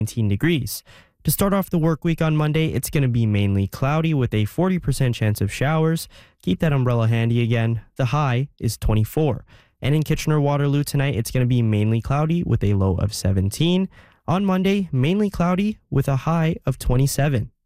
19 degrees. To start off the work week on Monday, it's going to be mainly cloudy with a 40% chance of showers. Keep that umbrella handy again. The high is 24. And in Kitchener-Waterloo tonight, it's going to be mainly cloudy with a low of 17. On Monday, mainly cloudy with a high of 27.